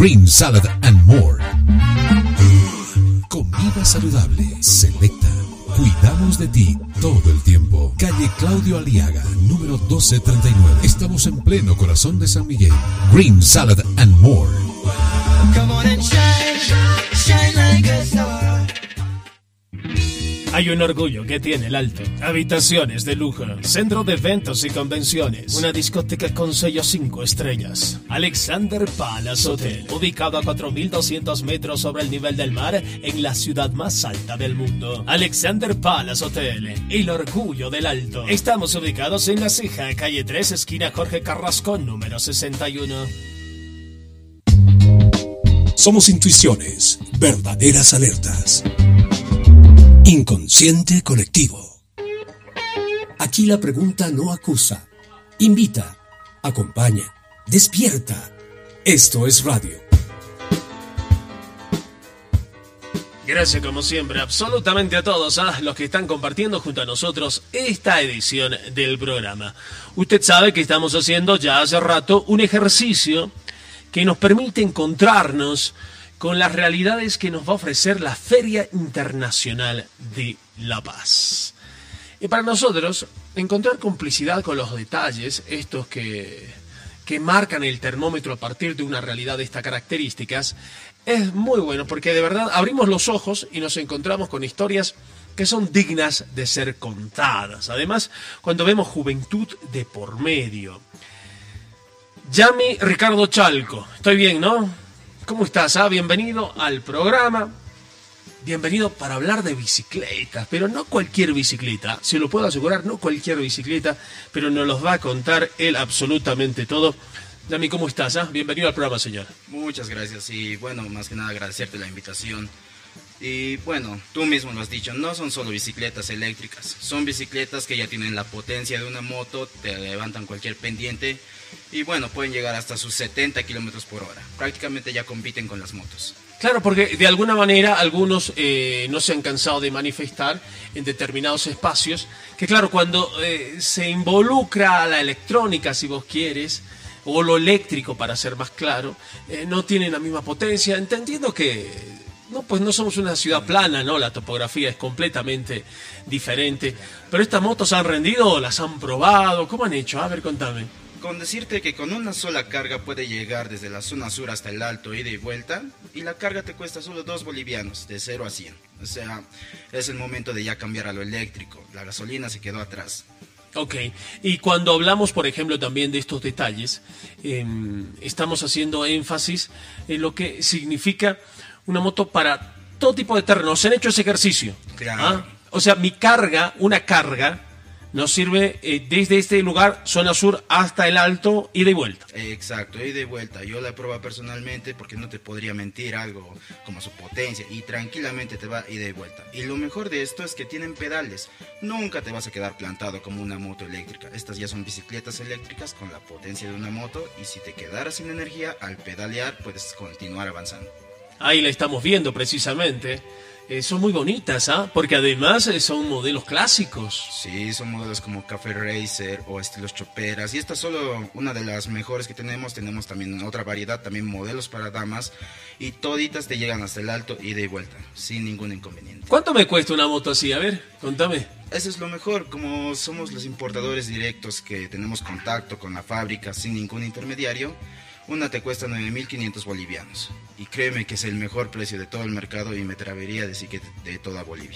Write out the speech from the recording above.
Green Salad and More. Comida saludable, selecta. Cuidamos de ti todo el tiempo. Calle Claudio Aliaga, número 1239. Estamos en pleno corazón de San Miguel. Green Salad and More. Come on and shine like a star. Hay un orgullo que tiene el Alto. Habitaciones de lujo, centro de eventos y convenciones, una discoteca con sello 5 estrellas. Alexander Palace Hotel, ubicado a 4.200 metros sobre el nivel del mar en la ciudad más alta del mundo. Alexander Palace Hotel, el orgullo del Alto. Estamos ubicados en La Ceja, calle 3, esquina Jorge Carrasco, número 61. Somos intuiciones, verdaderas alertas. Inconsciente colectivo. Aquí la pregunta no acusa, invita, acompaña, despierta. Esto es radio. Gracias como siempre absolutamente a todos los que están compartiendo junto a nosotros esta edición del programa. Usted sabe que estamos haciendo ya hace rato un ejercicio que nos permite encontrarnos con las realidades que nos va a ofrecer la Feria Internacional de La Paz. Y para nosotros, encontrar complicidad con los detalles, estos que marcan el termómetro a partir de una realidad de estas características, es muy bueno porque de verdad abrimos los ojos y nos encontramos con historias que son dignas de ser contadas. Además, cuando vemos juventud de por medio. Yami Ricardo Chalco, estoy bien, ¿no? ¿Cómo estás? Bienvenido al programa. Bienvenido para hablar de bicicletas, pero no cualquier bicicleta, se lo puedo asegurar, no cualquier bicicleta, pero nos los va a contar él absolutamente todo. Yami, ¿cómo estás? Bienvenido al programa, señor. Muchas gracias y bueno, más que nada agradecerte la invitación. Y bueno, tú mismo lo has dicho, no son solo bicicletas eléctricas, son bicicletas que ya tienen la potencia de una moto, te levantan cualquier pendiente y bueno, pueden llegar hasta sus 70 kilómetros por hora. Prácticamente ya compiten con las motos. Claro, porque de alguna manera algunos no se han cansado de manifestar en determinados espacios, que claro, cuando se involucra la electrónica, si vos quieres, o lo eléctrico para ser más claro, no tienen la misma potencia, entendiendo que no, pues no somos una ciudad plana, ¿no? La topografía es completamente diferente. Pero estas motos han rendido, las han probado, ¿cómo han hecho? A ver, contame. Con decirte que con una sola carga puede llegar desde la zona sur hasta el Alto, ida y vuelta, y la carga te cuesta solo 2 bolivianos, de 0 a 100. O sea, es el momento de ya cambiar a lo eléctrico, la gasolina se quedó atrás. Ok, y cuando hablamos, por ejemplo, también de estos detalles, estamos haciendo énfasis en lo que significa una moto para todo tipo de terreno. ¿Se han hecho ese ejercicio? Claro. O sea, una carga, nos sirve desde este lugar, zona sur, hasta el Alto, ida y vuelta. Exacto, ida y vuelta. Yo la he probado personalmente porque no te podría mentir algo como su potencia y tranquilamente te va ida y vuelta. Y lo mejor de esto es que tienen pedales. Nunca te vas a quedar plantado como una moto eléctrica. Estas ya son bicicletas eléctricas con la potencia de una moto y si te quedaras sin energía, al pedalear puedes continuar avanzando. Ahí la estamos viendo precisamente. Son muy bonitas, porque además son modelos clásicos. Sí, son modelos como Café Racer o estilos choperas. Y esta es solo una de las mejores que tenemos. Tenemos también otra variedad, también modelos para damas. Y toditas te llegan hasta el Alto, ida y vuelta, sin ningún inconveniente. ¿Cuánto me cuesta una moto así? A ver, contame. Eso es lo mejor, como somos los importadores directos que tenemos contacto con la fábrica sin ningún intermediario. Una te cuesta 9.500 bolivianos. Y créeme que es el mejor precio de todo el mercado y me atrevería a decir que de toda Bolivia.